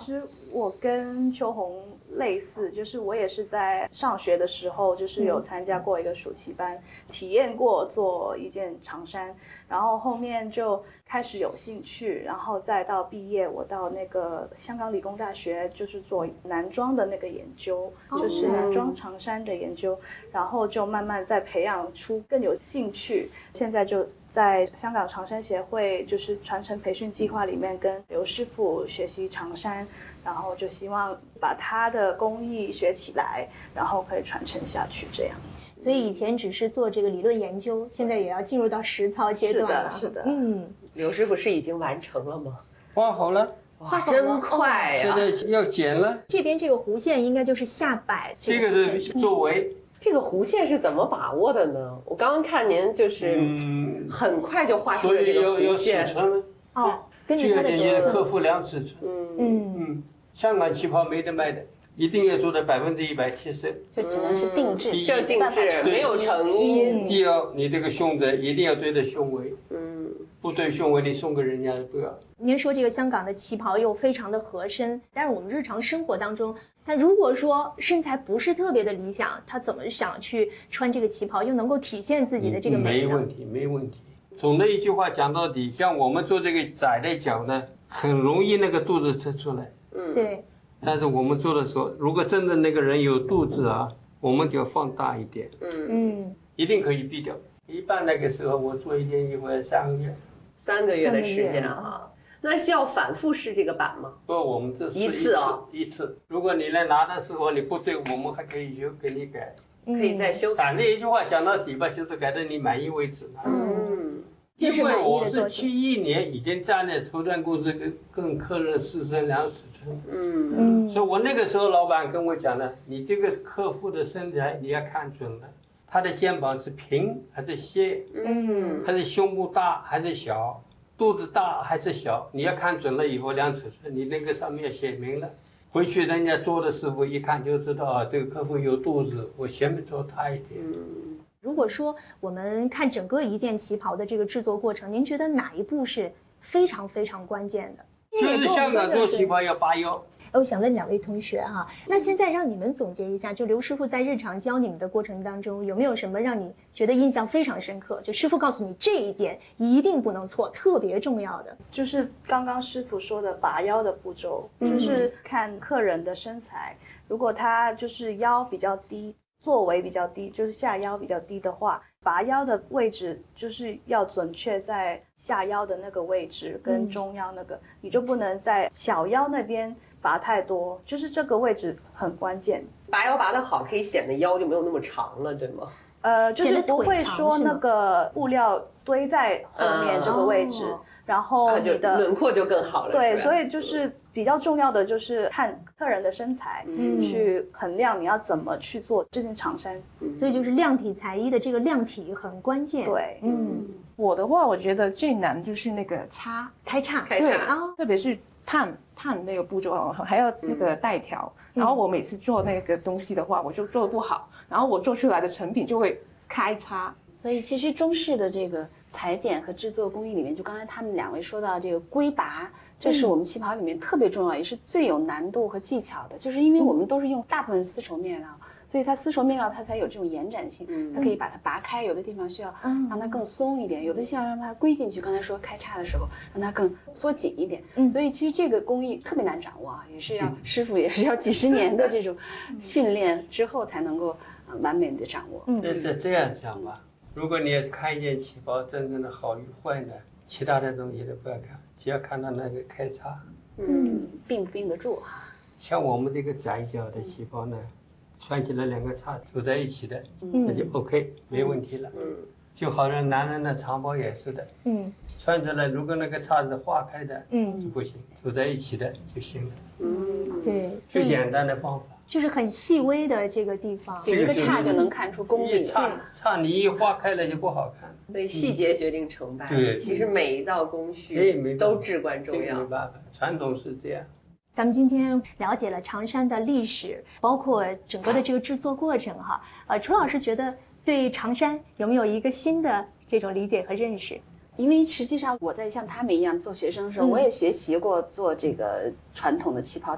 实我跟秋红类似，就是我也是在上学的时候，就是有参加过一个暑期班，体验过做一件长衫，然后后面就开始有兴趣，然后再到毕业，我到那个香港理工大学，就是做男装的那个研究，就是男装长衫的研究，然后就慢慢再培养出更有兴趣，现在就在香港长衫协会就是传承培训计划里面跟刘师傅学习长衫，然后就希望把他的工艺学起来，然后可以传承下去这样。 所以以前只是做这个理论研究，现在也要进入到实操阶段了。 是的。 刘师傅是已经完成了吗？ 画好了， 哇，真快呀！ 现在要剪了。 这边这个弧线应该就是下摆， 这个是作为。 这个弧线是怎么把握的呢？我刚刚看您就是很快就画出了这个弧线。 所以有尺寸哦，根据它的尺寸。 客户量尺寸。香港旗袍没得卖的，一定要做到100%贴身， 就只能是定制， 这定制没有成衣。 第二，你这个胸针一定要对着胸围，不对胸围你送给人家不要。 您说这个香港的旗袍又非常的合身，但是我们日常生活当中，他如果说身材不是特别的理想，他怎么想去穿这个旗袍，又能够体现自己的这个美呢？ 没问题。总的一句话讲到底，像我们做这个窄的脚呢，很容易那个肚子凸出来。 对。 但是我们做的时候，如果真的那个人有肚子啊，我们就要放大一点。一定可以避掉。一般那个时候我做一件衣服要3个月。 3个月的时间啊。那需要反复试这个版吗？ 不，我们这一次啊， 一次。如果你来拿的时候你不对，我们还可以给你改， 可以再修改。 反正一句话讲到底吧，就是改到你满意为止。 就是满意的因为我是71年已经站在绸缎公司跟客人试身量尺寸。所以我那个时候老板跟我讲了，你这个客户的身材你要看准了，他的肩膀是平还是斜，还是胸部大还是小。肚子大还是小，你要看准了以后量尺寸，你那个上面写明了，回去人家做的师傅一看就知道啊，这个客户有肚子，我前面做大一点。 如果说我们看整个一件旗袍的这个制作过程，您觉得哪一步是非常非常关键的？ 就是香港做旗袍要拔腰。 我想问2位同学哈，那现在让你们总结一下，就刘师傅在日常教你们的过程当中，有没有什么让你觉得印象非常深刻？就师傅告诉你这一点一定不能错，特别重要的， 就是刚刚师傅说的拔腰的步骤，就是看客人的身材，如果他就是腰比较低，座围比较低，就是下腰比较低的话，拔腰的位置就是要准确在下腰的那个位置跟中腰那个，你就不能在小腰那边拔太多，就是这个位置很关键。 拔腰拔得好，可以显得腰就没有那么长了，对吗？ 就是不会说那个布料堆在后面这个位置，然后你的轮廓就更好了。 对，所以就是比较重要的就是看客人的身材，去衡量你要怎么去做这件长衫。 所以就是量体裁衣的这个量体很关键。 对， 我的话，我觉得最难就是那个开叉， 对啊，特别是探那个步骤，还要那个带条。然后我每次做那个东西的话，我就做得不好，然后我做出来的成品就会开叉。 所以其实中式的这个裁剪和制作工艺里面，就刚才他们2位说到这个龟拔，这是我们旗袍里面特别重要，也是最有难度和技巧的，就是因为我们都是用大部分丝绸面料，所以它丝绸面料它才有这种延展性，它可以把它拔开，有的地方需要让它更松一点，有的需要让它归进去，刚才说开叉的时候让它更缩紧一点，所以其实这个工艺特别难掌握啊，也是要师傅也是要几十年的这种训练之后才能够完美的掌握。 这样讲吧，如果你要看一件旗袍真正的好与坏呢，其他的东西都不要看，只要看到那个开叉， 并不并得住哈。 像我们这个窄脚的旗袍呢，穿起来2个叉走在一起的，那就 OK， 没问题了。就好像男人的长袍也是的，穿起来如果那个叉子化开的，就不行，走在一起的就行了。 对， 最简单的方法。 就是很细微的这个地方， 一个叉就能看出功力。 叉你一划开了就不好看。 所以细节决定成败。 对， 其实每一道工序都至关重要。 没办法，传统是这样。 咱们今天了解了长衫的历史，包括整个的这个制作过程哈。楚老师觉得对长衫有没有一个新的这种理解和认识？ 因为实际上我在像他们一样做学生的时候，我也学习过做这个传统的旗袍，